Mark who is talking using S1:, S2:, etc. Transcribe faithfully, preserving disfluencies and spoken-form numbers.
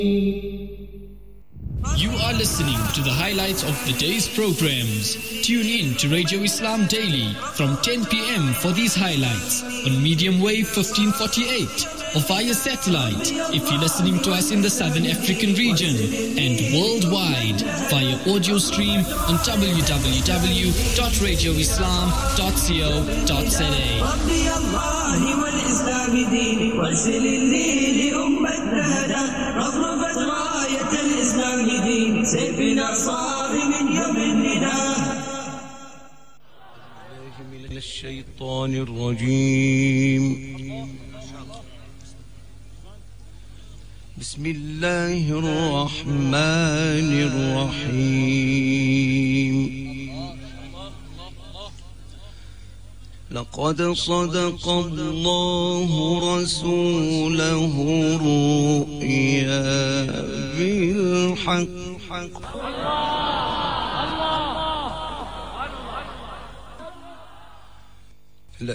S1: You are listening to the highlights of the day's programs. Tune in to Radio Islam Daily from ten p m for these highlights on medium wave fifteen forty-eight or via satellite if you're listening to us in the Southern African region, and worldwide via audio stream on w w w dot radio islam dot co dot za.
S2: سيفنا صار من يوم النداء. من الشيطان الرجيم. بسم الله الرحمن الرحيم. لقد صدق الله رسوله الرؤيا بالحق